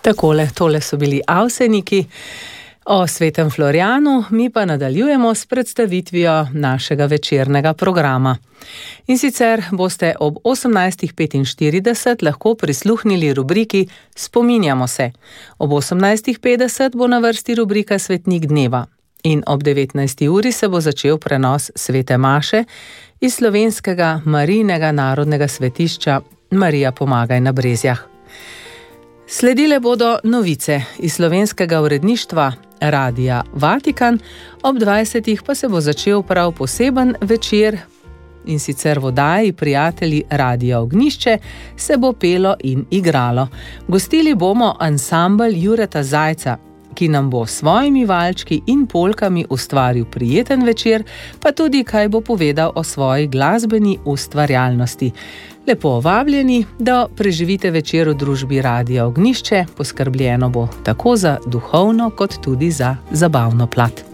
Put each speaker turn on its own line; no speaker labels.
Tole so bili Avseniki o svetem Florjanu, mi pa nadaljujemo s predstavitvijo našega večernega programa. In sicer boste ob 18:45 lahko prisluhnili rubriki Spominjamo se. Ob 18:50 bo na vrsti rubrika Svetnik dneva. In ob 19. uri se bo začel prenos svete maše iz slovenskega Marijinega narodnega svetišča Marija Pomagaj na Brezjah. Sledile bodo novice iz slovenskega uredništva Radia Vatikan, ob 20. pa se bo začel prav poseben večer, in sicer v oddaji Prijatelji Radia Ognjišče se bo pelo in igralo. Gostili bomo ansambel Jureta Zajca, ki nam bo s svojimi valčki in polkami ustvaril prijeten večer, pa tudi kaj bo povedal o svoji glasbeni ustvarjalnosti. Lepo vabljeni, da preživite večer v družbi Radia Ognjišče, poskrbljeno bo tako za duhovno kot tudi za zabavno plat.